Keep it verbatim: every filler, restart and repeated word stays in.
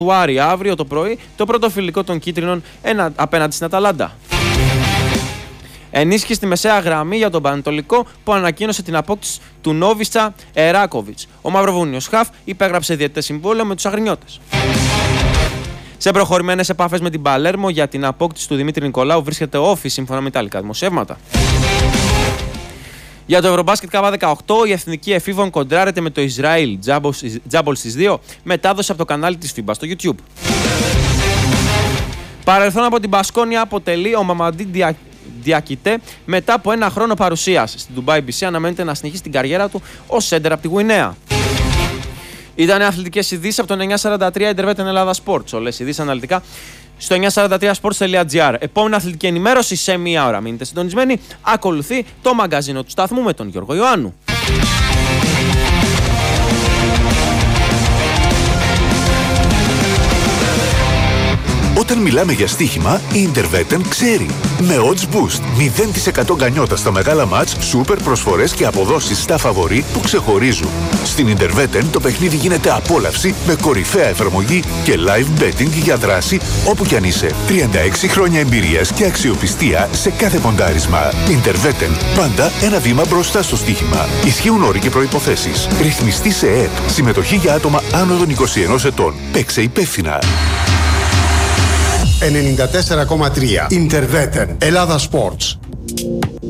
του Άρη αύριο το πρωί το πρώτο φιλικό των κίτρινων ένα, απέναντι στην Αταλάντα. Ενίσχυση στη μεσαία γραμμή για τον Πανετολικό που ανακοίνωσε την απόκτηση του Νόβιτσα Εράκοβιτς. Ο Μαυροβούνιος Χαφ υπέγραψε διαιτητές συμβόλαιο με τους Αγρινιώτες. Σε προχωρημένες επαφές με την Παλέρμο για την απόκτηση του Δημήτρη Νικολάου βρίσκεται όφη σύμφωνα με ιταλικά δημοσιεύματα. Για το Ευρωμπάσκετ Κ δεκαοκτώ, η εθνική εφήβων κοντράρεται με το Ισραήλ. Τζάμπολ στις δύο, μετάδοση από το κανάλι της φίμπα στο YouTube. Παρελθόν από την Μπασκόνια αποτελεί ο Μαμαντί Δια... Διακητέ μετά από ένα χρόνο παρουσίας. Στην Ντουμπάι μπι σι αναμένεται να συνεχίσει την καριέρα του ως σέντερ από τη Γουινέα. Ήταν αθλητικές ειδήσεις από το εννιακόσια σαράντα τρία Intervet Ελλάδα Sports. Όλες οι ειδήσεις αναλυτικά στο εννιακόσια σαράντα τρία sports τελεία gr. Επόμενη αθλητική ενημέρωση σε μία ώρα. Μείνετε συντονισμένοι. Ακολουθεί το μαγκαζίνο του σταθμού με τον Γιώργο Ιωάννου. Όταν μιλάμε για στοίχημα, η Interveten ξέρει. Με odds boost, μηδέν τοις εκατό γκανιότα στα μεγάλα μάτς, σούπερ προσφορές και αποδόσεις στα φαβορί που ξεχωρίζουν. Στην Interveten το παιχνίδι γίνεται απόλαυση με κορυφαία εφαρμογή και live betting για δράση όπου κι αν είσαι. τριάντα έξι χρόνια εμπειρίας και αξιοπιστία σε κάθε ποντάρισμα. Interveten, πάντα ένα βήμα μπροστά στο στοίχημα. Ισχύουν όροι και προϋποθέσεις. Ρυθμιστή σε ΕΕΠ. Συμμετοχή για άτομα άνω των είκοσι ενός ετών. Παίξε υπεύθυνα. ενενήντα τέσσερα κόμμα τρία Interveten Ελλάδα Sports.